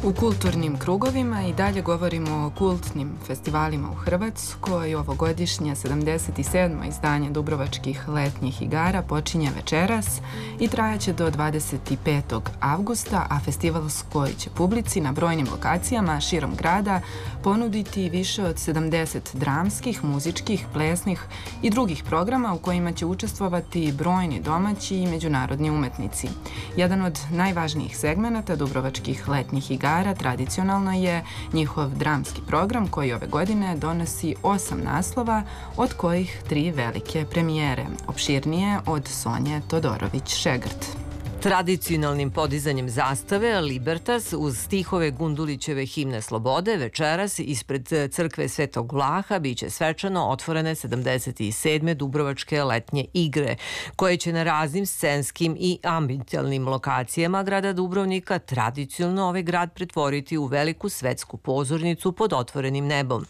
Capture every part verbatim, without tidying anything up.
U kulturnim krugovima i dalje govorimo o kultnim festivalima u Hrvatskoj. Ovogodišnje sedamdeset sedmo izdanje Dubrovačkih letnjih igara počinje večeras i trajaće do dvadeset petog avgusta, a festivalskoj će publici na brojnim lokacijama širom grada ponuditi više od sedamdeset dramskih, muzičkih, plesnih i drugih programa u kojima će učestvovati brojni domaći i međunarodni umetnici. Jedan od najvažnijih segmenata Dubrovačkih letnjih igara tradicionalno je njihov dramski program koji ove godine donosi osam naslova, od kojih tri velike premijere, opširnije od Sonje Todorović-Šegrt. Tradicionalnim podizanjem zastave Libertas uz stihove Gundulićeve himne slobode večeras ispred crkve Svetog Vlaha biće svečano otvorene sedamdeset sedme Dubrovačke letnje igre, koje će na raznim scenskim i ambientalnim lokacijama grada Dubrovnika tradicionalno ovaj grad pretvoriti u veliku svetsku pozornicu pod otvorenim nebom.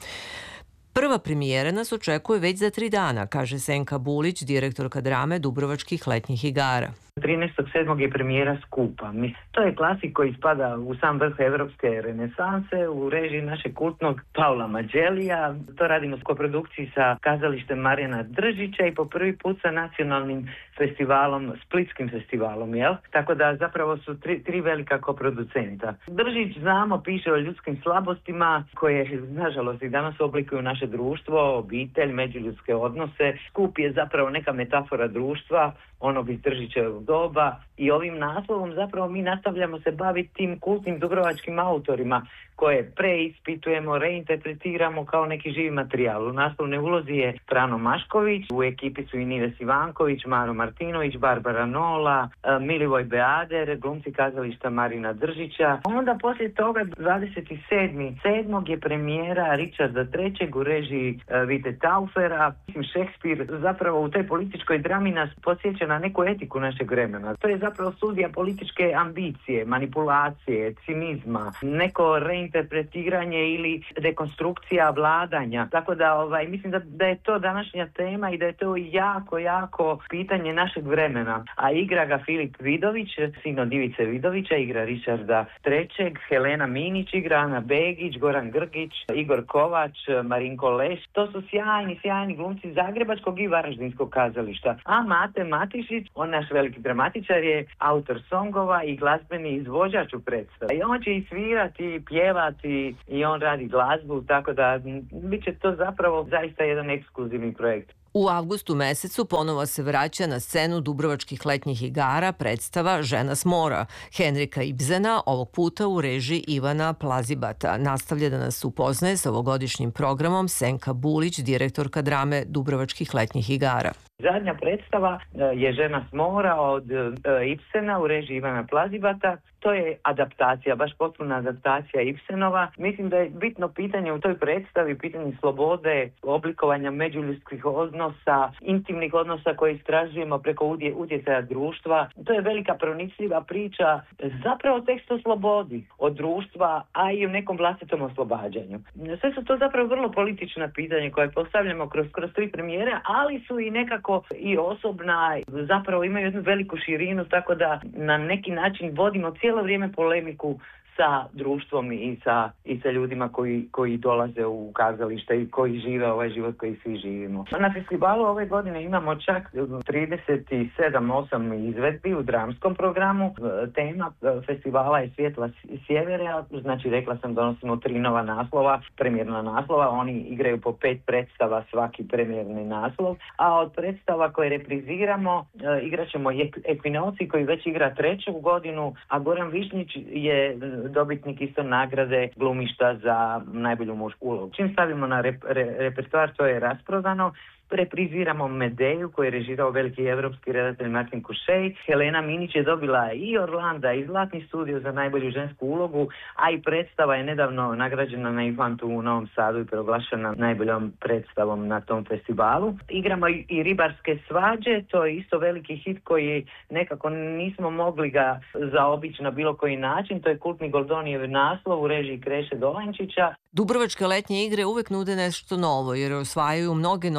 Prva premijera nas očekuje već za tri dana, kaže Senka Bulić, direktorka drame Dubrovačkih letnjih igara. trinaestog sedmog je premijera Skupa. To je klasik koji spada u sam vrh evropske renesanse u režiji našeg kultnog Paula Mađelija. To radimo s koprodukciji sa kazalištem Marijana Držića i po prvi put sa nacionalnim festivalom, Splitskim festivalom, jel? Tako da zapravo su tri, tri velika koproducenta. Držić, znamo, piše o ljudskim slabostima koje, nažalost, i danas oblikuju naše društvo, obitelj, međuljudske odnose. Skup je zapravo neka metafora društva, onog iz Držićevog doba, i ovim naslovom zapravo mi nastavljamo se baviti tim kultnim dubrovačkim autorima koje preispitujemo, reinterpretiramo kao neki živi materijal. U naslovnoj ulozi je Frano Mašković, u ekipi su i Nives Ivanković, Maro Martinović, Barbara Nola, Milivoj Beader, glumci kazališta Marina Držića. Onda poslije toga dvadeset sedmog je premijera Richarda trećeg u režiji Vite Taufera. Mislim, Šekspir zapravo u toj političkoj drami nas podsjeća na neku etiku našeg vremena. To je zapravo studija političke ambicije, manipulacije, cinizma, neko reinterpretiranje ili dekonstrukcija vladanja. Tako da ovaj, mislim da, da je to današnja tema i da je to jako, jako pitanje našeg vremena. A igra ga Filip Vidović, sin od Ivice Vidovića, igra Richarda trećeg, Helena Minić igra, Ana Begić, Goran Grgić, Igor Kovač, Marinko Leš. To su sjajni, sjajni glumci zagrebačkog i varaždinskog kazališta. A Mate Matišić, on naš veliki dramatičar, je autor songova i glazbeni izvođač u predstavi. I on će i svirati, i pjevati, i on radi glazbu, tako da bit će to zapravo zaista jedan ekskluzivni projekt. U avgustu mesecu ponovo se vraća na scenu Dubrovačkih letnjih igara predstava Žena s mora Henrika Ibsena, ovog puta u režiji Ivana Plazibata. Nastavlja da nas upoznaje s ovogodišnjim programom Senka Bulić, direktorka drame Dubrovačkih letnjih igara. Zadnja predstava je Žena s mora od Ibsena u režiji Ivana Plazibata. To je adaptacija, baš potpuna adaptacija Ibsenova. Mislim da je bitno pitanje u toj predstavi, pitanje slobode, oblikovanja međuljudskih odnosa, intimnih odnosa koje istražujemo preko utjecaja društva. To je velika pronicljiva priča, zapravo tekst o slobodi od društva, a i u nekom vlastitom oslobađanju. Sve su to zapravo vrlo politična pitanja koje postavljamo kroz, kroz tri premijere, ali su i nekako i osobna, zapravo imaju jednu veliku širinu, tako da na neki način vodimo cijelo vrijeme polemiku sa društvom i sa, i sa ljudima koji, koji dolaze u kazalište i koji žive ovaj život koji svi živimo. Na festivalu ove godine imamo čak trideset sedam osam izvedbi u dramskom programu. Tema festivala je Svjetla sjevera, znači rekla sam donosimo tri nova naslova, premijerna naslova, oni igraju po pet predstava svaki premijerni naslov, a od predstava koje repriziramo igrat ćemo Ekvinoci koji već igra treću godinu, a Goran Višnjić je dobitnik isto nagrade glumišta za najbolju mušku ulogu. Čim stavimo na rep, re, repertoar, to je rasprodano. Repriziramo Medeju koju je režirao veliki evropski redatelj Martin Kušej. Helena Minić je dobila i Orlanda i Zlatni studio za najbolju žensku ulogu, a i predstava je nedavno nagrađena na Infantu u Novom Sadu i proglašena najboljom predstavom na tom festivalu. Igramo i, i Ribarske svađe, to je isto veliki hit koji nekako nismo mogli ga zaobići na bilo koji način. To je kultni Goldonijev naslov u režiji Kreše Dolančića. Dubrovačke letnje igre uvek nude nešto novo jer osvajaju mnoge nove zanimljive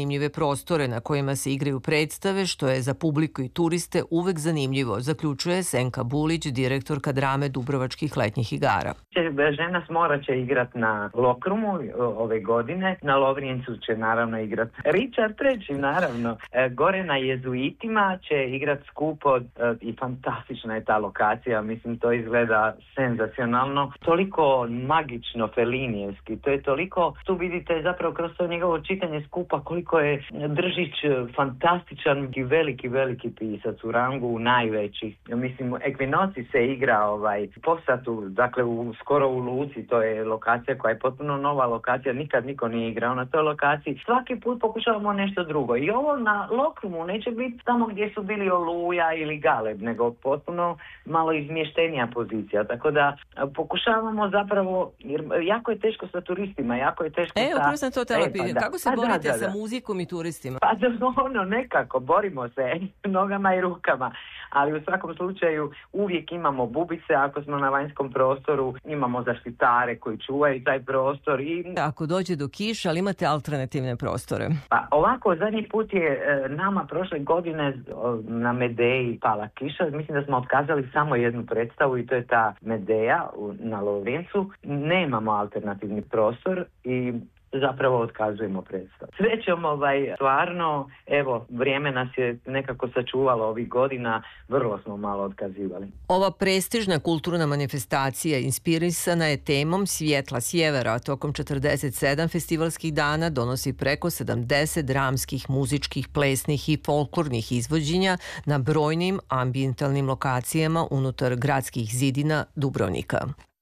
zanimljive prostore na kojima se igraju predstave, što je za publiku i turiste uvek zanimljivo, zaključuje Senka Bulić, direktorka drame Dubrovačkih letnjih igara. Žena s mora će igrat na Lokrumu ove godine, na Lovrijencu će naravno igrat Richard treći, naravno. Gore na Jezuitima će igrat skupo i fantastična je ta lokacija, mislim to izgleda senzacionalno, toliko magično felinijevski, to je toliko, tu vidite zapravo kroz to njegovo čitanje skupa koliko je Držić fantastičan i veliki, veliki pisac u rangu najvećih. Mislim, Ekvinoci se igra ovaj, Posatu, dakle u, skoro u Luci, to je lokacija koja je potpuno nova lokacija, nikad niko nije igrao na toj lokaciji. Svaki put pokušavamo nešto drugo i ovo na Lokrumu neće biti tamo gdje su bili Oluja ili Galeb, nego potpuno malo izmještenija pozicija, tako da pokušavamo zapravo, jer jako je teško sa turistima, jako je teško e, sa... upravo sam to tela pitati, kako se pa, borite da, da, sa da. muzikom i turistima? Pa da, ono, nekako, borimo se nogama i rukama, ali u svakom slučaju uvijek imamo bubice, ako smo na vanjskom prostoru, imamo zaštitare koji čuvaju taj prostor i... Ako dođe do kiša, ali imate alternativne prostore? Pa ovako, zadnji put je e, nama prošle godine o, na Medeji pala kiša, mislim da smo otkazali samo jednu predstavu i to je ta Medeja u, na Lovrincu. Nemamo alternativni prostor i zapravo otkazujemo predstavu. Srećom, ovaj, stvarno, evo, vrijeme nas je nekako sačuvalo ovih godina, vrlo smo malo otkazivali. Ova prestižna kulturna manifestacija inspirisana je temom Svjetla sjevera. Tokom četrdeset sedam festivalskih dana donosi preko sedamdeset dramskih, muzičkih, plesnih i folklornih izvođenja na brojnim ambijentalnim lokacijama unutar gradskih zidina Dubrovnika.